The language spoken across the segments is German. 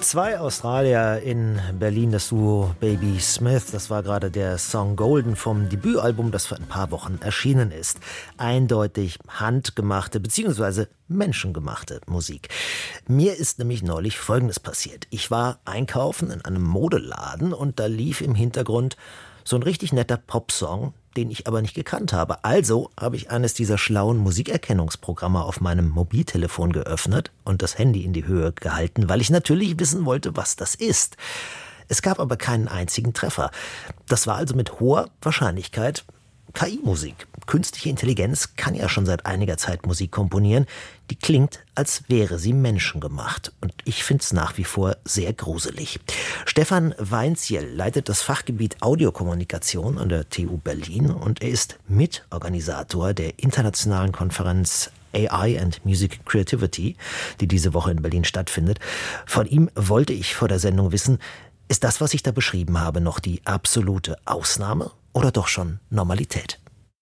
Zwei Australier in Berlin, das Duo Baby Smith. Das war gerade der Song Golden vom Debütalbum, das vor ein paar Wochen erschienen ist. Eindeutig handgemachte bzw. menschengemachte Musik. Mir ist nämlich neulich Folgendes passiert. Ich war einkaufen in einem Modeladen und da lief im Hintergrund so ein richtig netter Popsong, den ich aber nicht gekannt habe. Also habe ich eines dieser schlauen Musikerkennungsprogramme auf meinem Mobiltelefon geöffnet und das Handy in die Höhe gehalten, weil ich natürlich wissen wollte, was das ist. Es gab aber keinen einzigen Treffer. Das war also mit hoher Wahrscheinlichkeit KI-Musik. Künstliche Intelligenz kann ja schon seit einiger Zeit Musik komponieren. Die klingt, als wäre sie menschengemacht. Und ich finde es nach wie vor sehr gruselig. Stefan Weinzierl leitet das Fachgebiet Audiokommunikation an der TU Berlin und er ist Mitorganisator der internationalen Konferenz AI and Music Creativity, die diese Woche in Berlin stattfindet. Von ihm wollte ich vor der Sendung wissen, ist das, was ich da beschrieben habe, noch die absolute Ausnahme oder doch schon Normalität?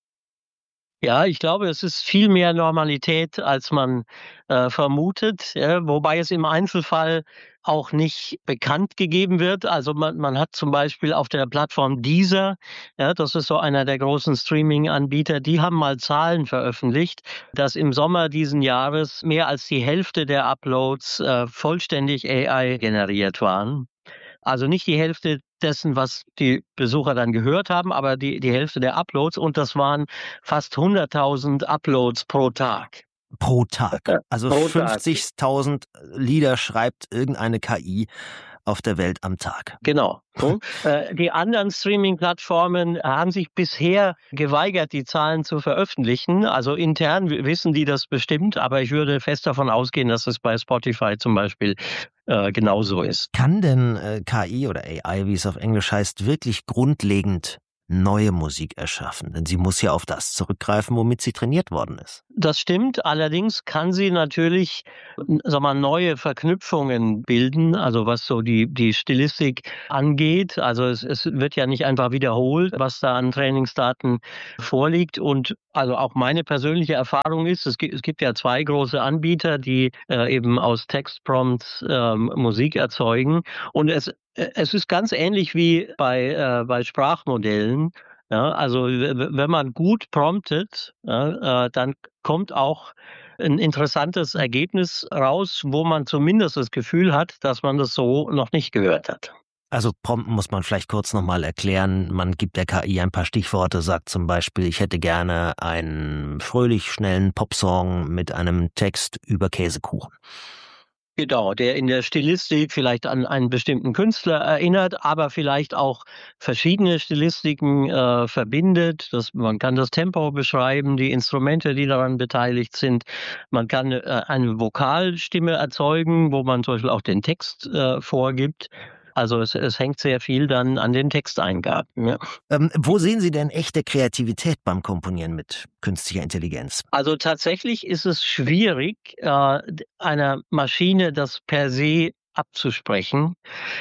Ja, ich glaube, es ist viel mehr Normalität, als man vermutet, ja, wobei es im Einzelfall auch nicht bekannt gegeben wird. Also man hat zum Beispiel auf der Plattform Deezer, ja, das ist so einer der großen Streaming-Anbieter, die haben mal Zahlen veröffentlicht, dass im Sommer diesen Jahres mehr als die Hälfte der Uploads vollständig AI generiert waren. Also nicht die Hälfte dessen, was die Besucher dann gehört haben, aber die Hälfte der Uploads. Und das waren fast 100.000 Uploads pro Tag. Pro Tag. Also 50.000 Lieder schreibt irgendeine KI auf der Welt am Tag. Genau. Die anderen Streaming-Plattformen haben sich bisher geweigert, die Zahlen zu veröffentlichen. Also intern wissen die das bestimmt, aber ich würde fest davon ausgehen, dass es bei Spotify zum Beispiel genauso ist. Kann denn KI oder AI, wie es auf Englisch heißt, wirklich grundlegend neue Musik erschaffen? Denn sie muss ja auf das zurückgreifen, womit sie trainiert worden ist. Das stimmt, allerdings kann sie natürlich, neue Verknüpfungen bilden, also was so die Stilistik angeht. Also es wird ja nicht einfach wiederholt, was da an Trainingsdaten vorliegt. Und also auch meine persönliche Erfahrung ist, es gibt ja zwei große Anbieter, die eben aus Textprompts Musik erzeugen. Und es ist ganz ähnlich wie bei Sprachmodellen. Ja, also wenn man gut promptet, ja, dann kommt auch ein interessantes Ergebnis raus, wo man zumindest das Gefühl hat, dass man das so noch nicht gehört hat. Also prompten muss man vielleicht kurz nochmal erklären. Man gibt der KI ein paar Stichworte, sagt zum Beispiel, ich hätte gerne einen fröhlich schnellen Popsong mit einem Text über Käsekuchen. Genau, der in der Stilistik vielleicht an einen bestimmten Künstler erinnert, aber vielleicht auch verschiedene Stilistiken verbindet. Man kann das Tempo beschreiben, die Instrumente, die daran beteiligt sind. Man kann eine Vokalstimme erzeugen, wo man zum Beispiel auch den Text vorgibt. Also es hängt sehr viel dann an den Texteingaben. Ja. Wo sehen Sie denn echte Kreativität beim Komponieren mit künstlicher Intelligenz? Also tatsächlich ist es schwierig, einer Maschine das per se abzusprechen.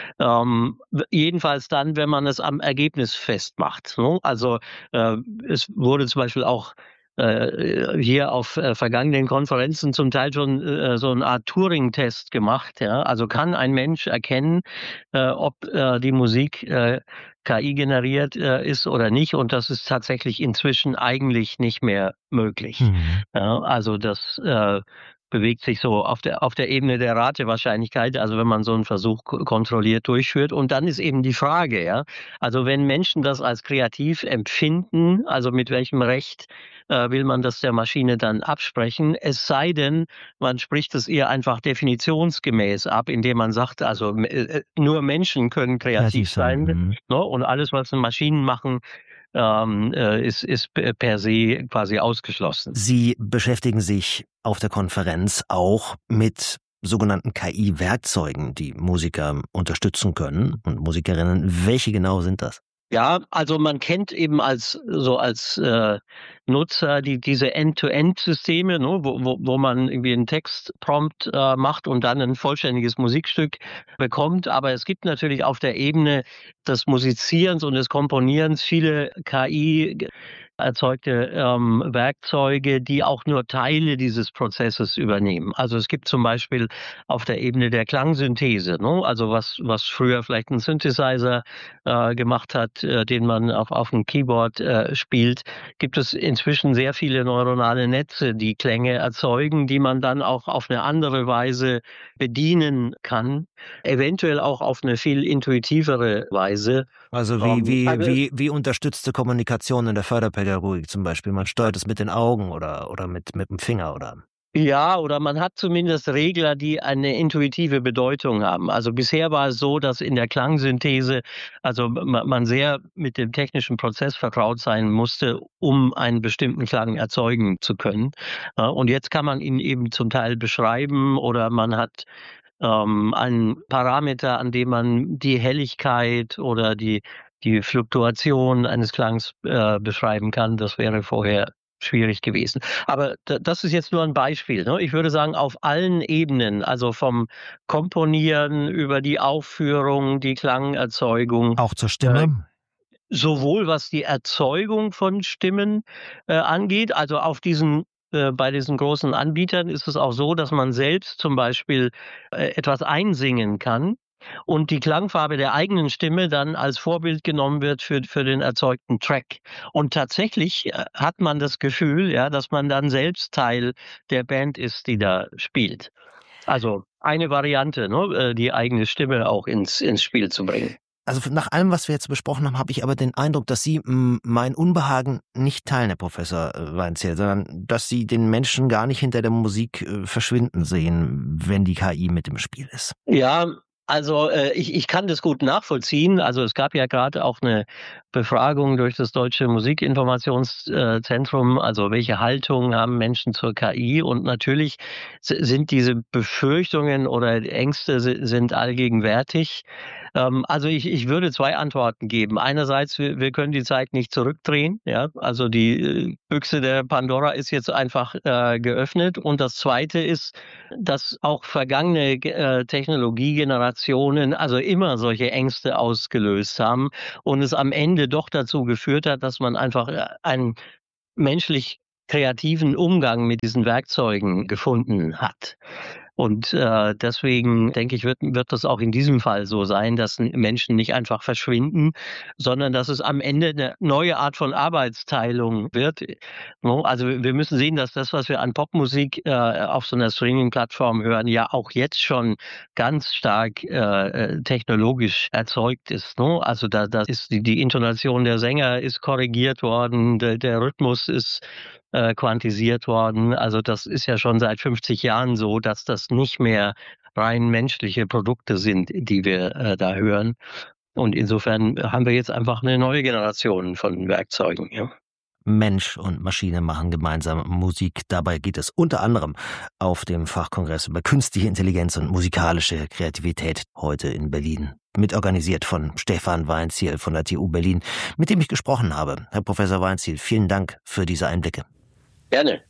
Jedenfalls dann, wenn man es am Ergebnis festmacht. Ne? Also es wurde zum Beispiel auch hier auf vergangenen Konferenzen zum Teil schon so eine Art Turing-Test gemacht. Ja? Also kann ein Mensch erkennen, ob die Musik KI generiert ist oder nicht. Und das ist tatsächlich inzwischen eigentlich nicht mehr möglich. Ja, also das bewegt sich so auf der Ebene der Ratewahrscheinlichkeit, also wenn man so einen Versuch kontrolliert durchführt. Und dann ist eben die Frage, ja, also wenn Menschen das als kreativ empfinden, also mit welchem Recht will man das der Maschine dann absprechen, es sei denn, man spricht es ihr einfach definitionsgemäß ab, indem man sagt, also nur Menschen können kreativ sein, ne? Und alles, was Maschinen machen, ist per se quasi ausgeschlossen. Sie beschäftigen sich auf der Konferenz auch mit sogenannten KI-Werkzeugen, die Musiker unterstützen können und Musikerinnen. Welche genau sind das? Ja, also man kennt eben als Nutzer diese End-to-End-Systeme, ne, wo man irgendwie einen Textprompt macht und dann ein vollständiges Musikstück bekommt. Aber es gibt natürlich auf der Ebene des Musizierens und des Komponierens viele KI erzeugte Werkzeuge, die auch nur Teile dieses Prozesses übernehmen. Also es gibt zum Beispiel auf der Ebene der Klangsynthese, ne? Also was früher vielleicht ein Synthesizer gemacht hat, den man auf dem Keyboard spielt, gibt es inzwischen sehr viele neuronale Netze, die Klänge erzeugen, die man dann auch auf eine andere Weise bedienen kann, eventuell auch auf eine viel intuitivere Weise. Also wie unterstützte Kommunikation in der Förderpädagogik zum Beispiel. Man steuert es mit den Augen oder mit dem Finger oder. Ja, oder man hat zumindest Regler, die eine intuitive Bedeutung haben. Also bisher war es so, dass in der Klangsynthese, also man sehr mit dem technischen Prozess vertraut sein musste, um einen bestimmten Klang erzeugen zu können. Und jetzt kann man ihn eben zum Teil beschreiben oder man hat einen Parameter, an dem man die Helligkeit oder die Fluktuation eines Klangs beschreiben kann. Das wäre vorher schwierig gewesen. Aber das ist jetzt nur ein Beispiel. Ne? Ich würde sagen, auf allen Ebenen, also vom Komponieren über die Aufführung, die Klangerzeugung. Auch zur Stimme? Sowohl was die Erzeugung von Stimmen angeht, also bei diesen großen Anbietern ist es auch so, dass man selbst zum Beispiel etwas einsingen kann und die Klangfarbe der eigenen Stimme dann als Vorbild genommen wird für den erzeugten Track. Und tatsächlich hat man das Gefühl, ja, dass man dann selbst Teil der Band ist, die da spielt. Also eine Variante, ne, die eigene Stimme auch ins Spiel zu bringen. Also nach allem, was wir jetzt besprochen haben, habe ich aber den Eindruck, dass Sie mein Unbehagen nicht teilen, Herr Professor Weinzierl, sondern dass Sie den Menschen gar nicht hinter der Musik verschwinden sehen, wenn die KI mit im Spiel ist. Ja, also ich kann das gut nachvollziehen. Also es gab ja gerade auch eine Befragung durch das Deutsche Musikinformationszentrum, also welche Haltung haben Menschen zur KI? Und natürlich sind diese Befürchtungen oder Ängste sind allgegenwärtig. Also ich würde zwei Antworten geben. Einerseits, wir können die Zeit nicht zurückdrehen. Ja? Also die Büchse der Pandora ist jetzt einfach geöffnet. Und das Zweite ist, dass auch vergangene Technologiegenerationen also immer solche Ängste ausgelöst haben und es am Ende doch dazu geführt hat, dass man einfach einen menschlich kreativen Umgang mit diesen Werkzeugen gefunden hat. Und deswegen denke ich, wird das auch in diesem Fall so sein, dass Menschen nicht einfach verschwinden, sondern dass es am Ende eine neue Art von Arbeitsteilung wird. Also wir müssen sehen, dass das, was wir an Popmusik auf so einer Streaming-Plattform hören, ja auch jetzt schon ganz stark technologisch erzeugt ist. Also da ist die Intonation der Sänger ist korrigiert worden, der Rhythmus ist quantisiert worden. Also das ist ja schon seit 50 Jahren so, dass das nicht mehr rein menschliche Produkte sind, die wir da hören. Und insofern haben wir jetzt einfach eine neue Generation von Werkzeugen. Ja. Mensch und Maschine machen gemeinsam Musik. Dabei geht es unter anderem auf dem Fachkongress über künstliche Intelligenz und musikalische Kreativität heute in Berlin. Mitorganisiert von Stefan Weinzierl von der TU Berlin, mit dem ich gesprochen habe. Herr Professor Weinzierl, vielen Dank für diese Einblicke. Gerne.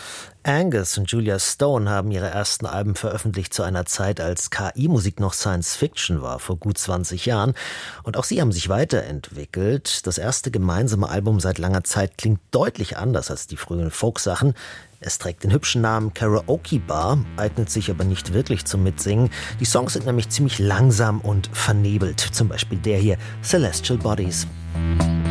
Angus und Julia Stone haben ihre ersten Alben veröffentlicht zu einer Zeit, als KI-Musik noch Science-Fiction war, vor gut 20 Jahren. Und auch sie haben sich weiterentwickelt. Das erste gemeinsame Album seit langer Zeit klingt deutlich anders als die frühen Folksachen. Es trägt den hübschen Namen Karaoke Bar, eignet sich aber nicht wirklich zum Mitsingen. Die Songs sind nämlich ziemlich langsam und vernebelt. Zum Beispiel der hier, Celestial Bodies.